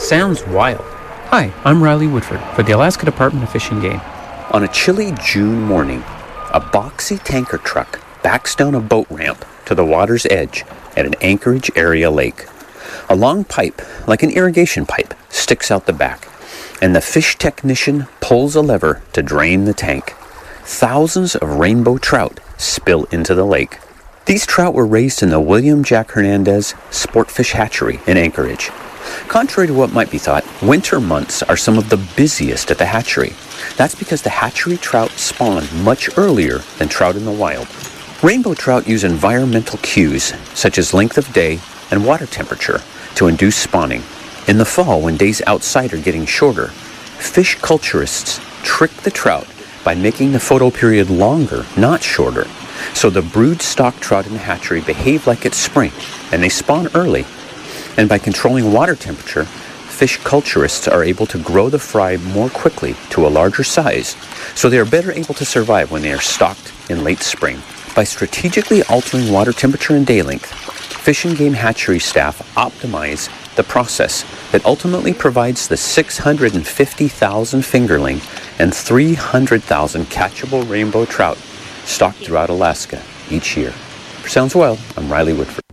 Sounds wild. Hi, I'm Riley Woodford for the Alaska Department of Fish and Game. On a chilly June morning, a boxy tanker truck backs down a boat ramp to the water's edge at an Anchorage area lake. A long pipe, like an irrigation pipe, sticks out the back, and the fish technician pulls a lever to drain the tank. Thousands of rainbow trout spill into the lake. These trout were raised in the William Jack Hernandez Sportfish Hatchery in Anchorage. Contrary to what might be thought, winter months are some of the busiest at the hatchery. That's because the hatchery trout spawn much earlier than trout in the wild. Rainbow trout use environmental cues, such as length of day and water temperature, to induce spawning. In the fall, when days outside are getting shorter, fish culturists trick the trout by making the photo period longer, not shorter. So the brood stock trout in the hatchery behave like it's spring, and they spawn early. And by controlling water temperature, fish culturists are able to grow the fry more quickly to a larger size, so they are better able to survive when they are stocked in late spring. By strategically altering water temperature and day length, Fish and Game hatchery staff optimize the process that ultimately provides the 650,000 fingerling and 300,000 catchable rainbow trout stocked throughout Alaska each year. For Sounds Wild, I'm Riley Woodford.